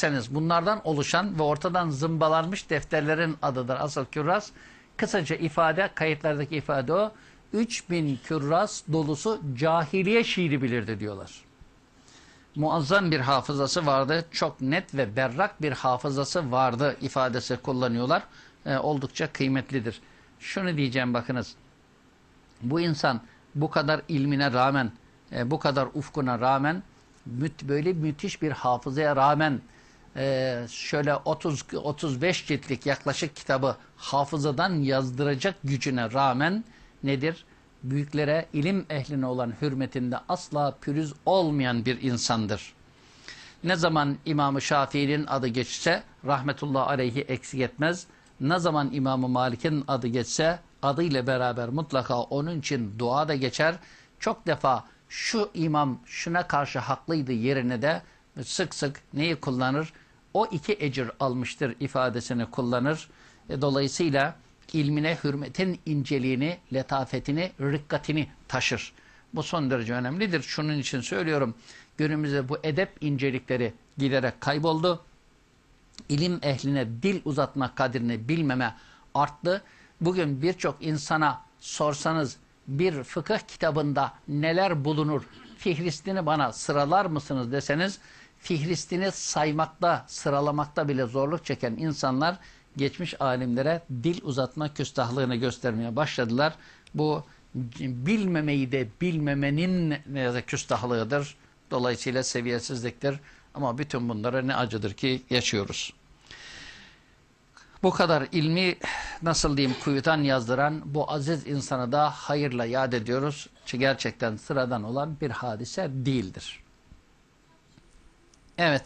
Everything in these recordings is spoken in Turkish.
derseniz bunlardan oluşan ve ortadan zımbalanmış defterlerin adıdır asıl kürras. Kısaca ifade, kayıtlardaki ifade o. 3000 kürras dolusu cahiliye şiiri bilirdi diyorlar. Muazzam bir hafızası vardı. Çok net ve berrak bir hafızası vardı ifadesi kullanıyorlar. Oldukça kıymetlidir. Şunu diyeceğim bakınız. Bu insan bu kadar ilmine rağmen, bu kadar ufkuna rağmen, böyle müthiş bir hafızaya rağmen şöyle 30-35 ciltlik yaklaşık kitabı hafızadan yazdıracak gücüne rağmen nedir? Büyüklere, ilim ehline olan hürmetinde asla pürüz olmayan bir insandır. Ne zaman İmam-ı Şafii'nin adı geçse rahmetullahi aleyhi eksik etmez. Ne zaman İmam-ı Malik'in adı geçse adıyla beraber mutlaka onun için dua da geçer. Çok defa şu imam şuna karşı haklıydı yerine de sık sık neyi kullanır? O iki ecir almıştır ifadesini kullanır. Dolayısıyla ilmine hürmetin inceliğini, letafetini, rikkatini taşır. Bu son derece önemlidir. Şunun için söylüyorum. Günümüzde bu edep incelikleri giderek kayboldu. İlim ehline dil uzatma kadrini bilmeme arttı. Bugün birçok insana sorsanız bir fıkıh kitabında neler bulunur, fihristini bana sıralar mısınız deseniz, fihristini saymakta, sıralamakta bile zorluk çeken insanlar geçmiş alimlere dil uzatma küstahlığını göstermeye başladılar. Bu bilmemeyi de bilmemenin küstahlığıdır. Dolayısıyla seviyesizliktir. Ama bütün bunlara ne acıdır ki yaşıyoruz. Bu kadar ilmi nasıl diyeyim kuyudan yazdıran bu aziz insanı da hayırla yad ediyoruz. Ki gerçekten sıradan olan bir hadise değildir. Evet.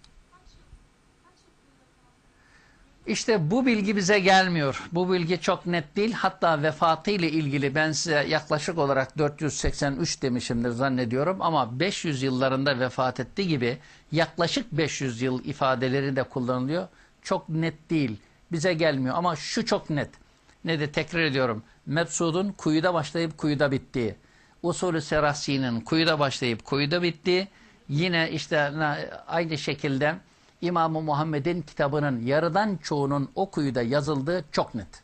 İşte bu bilgi bize gelmiyor. Bu bilgi çok net değil. Hatta vefatı ile ilgili ben size yaklaşık olarak 483 demişimdir zannediyorum. Ama 500 yıllarında vefat ettiği gibi yaklaşık 500 yıl ifadeleri de kullanılıyor. Çok net değil. Bize gelmiyor ama şu çok net. Ne de tekrar ediyorum. Mebsud'un kuyuda başlayıp kuyuda bittiği. Usulü Serahsi'nin kuyuda başlayıp kuyuda bittiği. Yine işte aynı şekilde İmam-ı Muhammed'in kitabının yarıdan çoğunun o kuyuda yazıldığı çok net.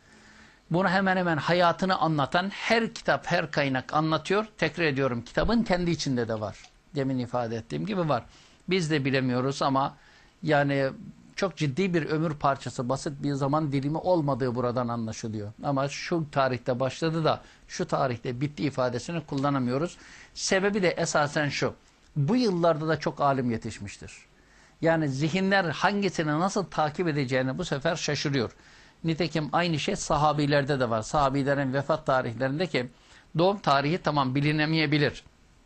Bunu hemen hemen hayatını anlatan her kitap, her kaynak anlatıyor. Tekrar ediyorum kitabın kendi içinde de var. Demin ifade ettiğim gibi var. Biz de bilemiyoruz ama yani çok ciddi bir ömür parçası, basit bir zaman dilimi olmadığı buradan anlaşılıyor. Ama şu tarihte başladı da şu tarihte bitti ifadesini kullanamıyoruz. Sebebi de esasen şu. Bu yıllarda da çok alim yetişmiştir. Yani zihinler hangisini nasıl takip edeceğini bu sefer şaşırıyor. Nitekim aynı şey sahabilerde de var. Sahabilerin vefat tarihlerindeki doğum tarihi tamam bilinemeyebilir.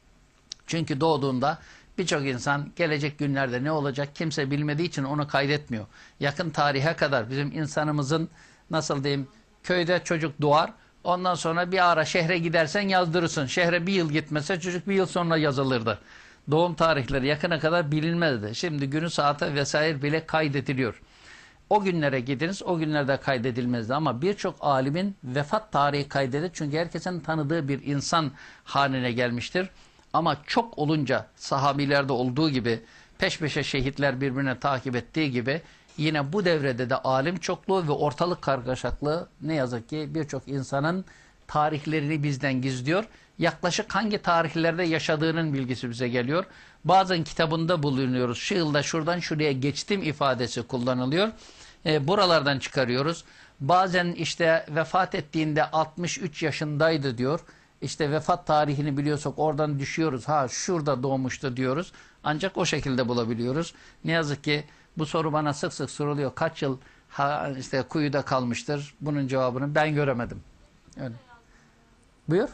Çünkü doğduğunda birçok insan gelecek günlerde ne olacak kimse bilmediği için onu kaydetmiyor. Yakın tarihe kadar bizim insanımızın nasıl diyeyim köyde çocuk doğar. Ondan sonra bir ara şehre gidersen yazdırırsın. Şehre bir yıl gitmese çocuk bir yıl sonra yazılırdı. Doğum tarihleri yakına kadar bilinmezdi. Şimdi günü saate vesaire bile kaydediliyor. O günlere gidiniz, o günlerde kaydedilmezdi ama birçok alimin vefat tarihi kaydedilir. Çünkü herkesin tanıdığı bir insan haline gelmiştir. Ama çok olunca sahabilerde olduğu gibi peş peşe şehitler birbirine takip ettiği gibi yine bu devrede de alim çokluğu ve ortalık kargaşaklığı ne yazık ki birçok insanın tarihlerini bizden gizliyor. Yaklaşık hangi tarihlerde yaşadığının bilgisi bize geliyor. Bazen kitabında bulunuyoruz. Şu yılda şuradan şuraya geçtim ifadesi kullanılıyor. Buralardan çıkarıyoruz. Bazen işte vefat ettiğinde 63 yaşındaydı diyor. İşte vefat tarihini biliyorsak oradan düşüyoruz. Ha şurada doğmuştu diyoruz. Ancak o şekilde bulabiliyoruz. Ne yazık ki bu soru bana sık sık soruluyor. Kaç yıl işte kuyuda kalmıştır? Bunun cevabını ben göremedim. Öyle. Buyur.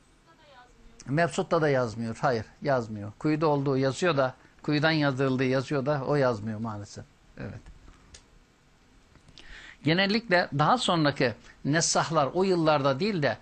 Mebsut'ta da yazmıyor. Hayır yazmıyor. Kuyuda olduğu yazıyor da kuyudan yazıldığı yazıyor da o yazmıyor maalesef. Evet. Genellikle daha sonraki nessahlar o yıllarda değil de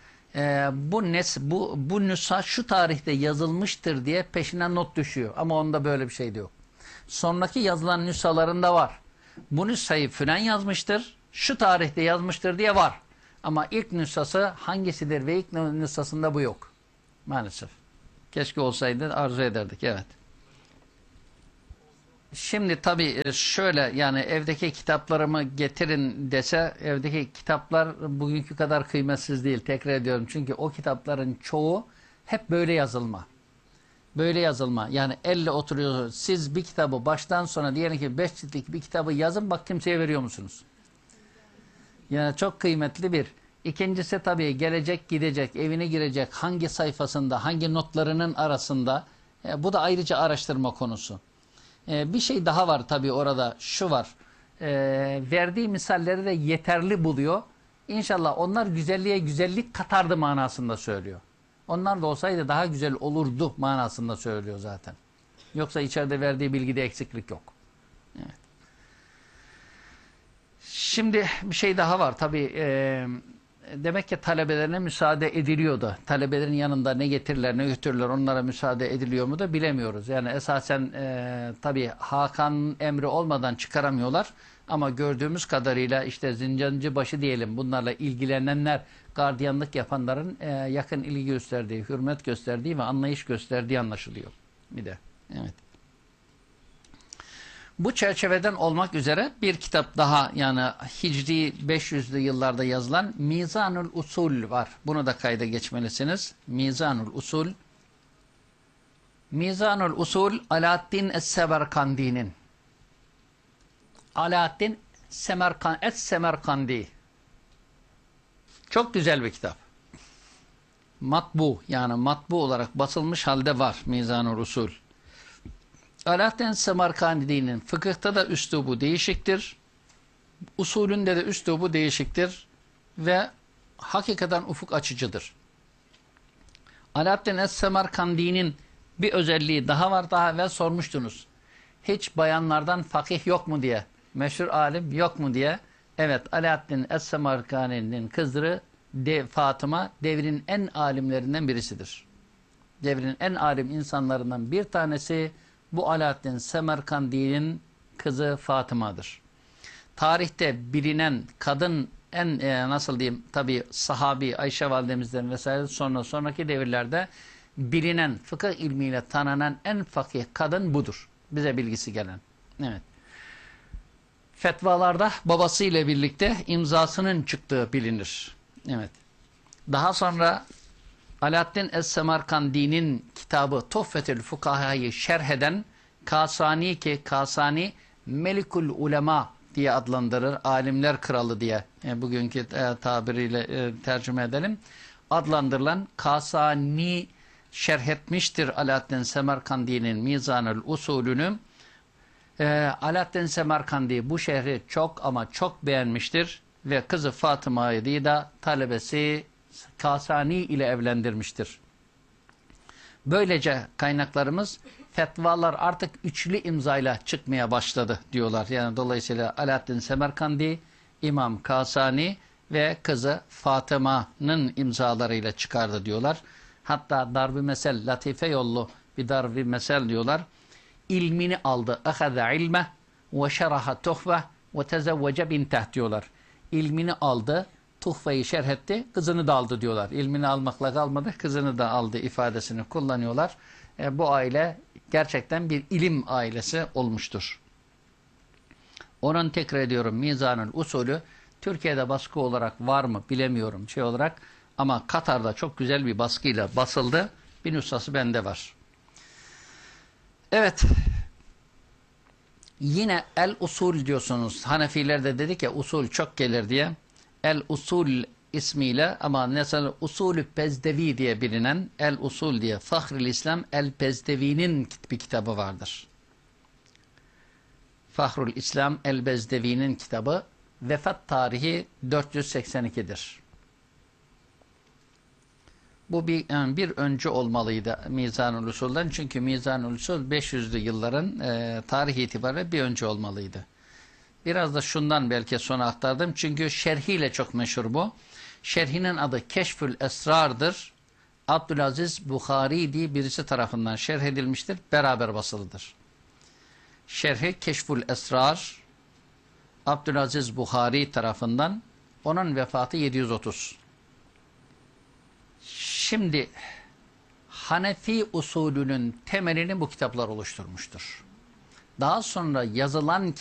bu nüsha şu tarihte yazılmıştır diye peşine not düşüyor. Ama onda böyle bir şey de yok. Sonraki yazılan nüshalarında var. Bu nüshayı filan yazmıştır, şu tarihte yazmıştır diye var. Ama ilk nüshası hangisidir ve ilk nüshasında bu yok. Maalesef. Keşke olsaydı arzu ederdik. Evet. Şimdi tabii şöyle, yani evdeki kitaplarımı getirin dese, evdeki kitaplar bugünkü kadar kıymetsiz değil, tekrar ediyorum. Çünkü o kitapların çoğu hep böyle yazılma. Böyle yazılma. Yani elle oturuyorsunuz. Siz bir kitabı baştan sona, diyelim ki 5 ciltlik bir kitabı yazın, bak kimseye veriyor musunuz? Yani çok kıymetli bir. İkincisi tabii gelecek gidecek, evine girecek, hangi sayfasında, hangi notlarının arasında. Bu da ayrıca araştırma konusu. Bir şey daha var tabii orada, şu var. Verdiği misalleri de yeterli buluyor. İnşallah onlar güzelliğe güzellik katardı manasında söylüyor. Onlar da olsaydı daha güzel olurdu manasında söylüyor zaten. Yoksa içeride verdiği bilgide eksiklik yok. Evet. Şimdi bir şey daha var tabii. Demek ki talebelerine müsaade ediliyor da. Talebelerin yanında ne getirirler ne götürürler, onlara müsaade ediliyor mu da bilemiyoruz. Yani esasen tabii Hakan'ın emri olmadan çıkaramıyorlar. Ama gördüğümüz kadarıyla işte Zincancıbaşı diyelim, bunlarla ilgilenenler, gardiyanlık yapanların yakın ilgi gösterdiği, hürmet gösterdiği ve anlayış gösterdiği anlaşılıyor. Bir de. Evet. Bu çerçeveden olmak üzere bir kitap daha, yani Hicri 500'lü yıllarda yazılan Mizanul Usul var. Bunu da kayda geçmelisiniz. Mizanul Usul. Mizanul Usul Alaaddin Es-Semerkandi'nin. Alaaddin Es-Semerkandi. Çok güzel bir kitap. Matbu, yani matbu olarak basılmış halde var Mizanul Usul. Alaaddin Semerkandi'nin fıkıhta da üslubu değişiktir. Usulünde de üslubu değişiktir. Ve hakikaten ufuk açıcıdır. Alaaddin Semerkandi'nin bir özelliği daha var. Daha evvel sormuştunuz. Hiç bayanlardan fakih yok mu diye. Meşhur alim yok mu diye. Evet, Alaaddin Semerkandi'nin kızları Fatıma devrin en alimlerinden birisidir. Devrin en alim insanlarından bir tanesi bu Alaaddin Semerkandi'nin kızı Fatıma'dır. Tarihte bilinen kadın en nasıl diyeyim, tabi sahabi Ayşe validemizden vesaire, sonraki devirlerde bilinen, fıkıh ilmiyle tanınan en fakih kadın budur. Bize bilgisi gelen. Evet. Fetvalarda babasıyla birlikte imzasının çıktığı bilinir. Evet. Daha sonra Alaaddin Es-Semerkandi'nin kitabı Tuhfetül Fukaha'yı şerh eden Kasani, ki Kasani Melikul Ulema diye adlandırır. Alimler kralı diye bugünkü tabiriyle tercüme edelim. Adlandırılan Kasani şerh etmiştir Alaaddin Semerkandi'nin Mizanül Usulünü. Alaaddin Semerkandi bu şehri çok ama çok beğenmiştir ve kızı Fatıma'yı da talebesi Kasani ile evlendirmiştir. Böylece kaynaklarımız fetvalar artık üçlü imzayla çıkmaya başladı diyorlar. Yani dolayısıyla Alaaddin Semerkandi, İmam Kasani ve kızı Fatıma'nın imzalarıyla çıkardı diyorlar. Hatta Darb-ı Mesel, latife yollu bir Darb-ı Mesel diyorlar. İlmini aldı. Ahaza ilme ve şeraha tuhve ve tezevvece binteh diyorlar. İlmini aldı, tuhfayı şerh etti, kızını da aldı diyorlar. İlmini almakla kalmadı, kızını da aldı ifadesini kullanıyorlar. Bu aile gerçekten bir ilim ailesi olmuştur. Onun, tekrar ediyorum, Mizanül Usulü Türkiye'de baskı olarak var mı bilemiyorum şey olarak, ama Katar'da çok güzel bir baskıyla basıldı. Bir nüshası bende var. Evet. Yine el usul diyorsunuz. Hanefiler de dedik ya usul çok gelir diye. El usul ismiyle, ama mesela usulü Bezdevi diye bilinen el usul diye Fahrül İslam el Bezdevi'nin bir kitabı vardır. Fahrül İslam el Bezdevi'nin kitabı, vefat tarihi 482'dir. Bu bir önce olmalıydı Mizanul Usul'dan. Çünkü Mizanul Usul 500'lü yılların tarih itibariyle bir önce olmalıydı. Biraz da şundan belki sona aktardım. Çünkü şerhiyle çok meşhur bu. Şerhinin adı Keşfül Esrar'dır. Abdülaziz Buhari diye birisi tarafından şerh edilmiştir. Beraber basılıdır. Şerhi Keşfül Esrar, Abdülaziz Buhari tarafından. Onun vefatı 730. Şimdi Hanefi usulünün temelini bu kitaplar oluşturmuştur. daha sonra yazılan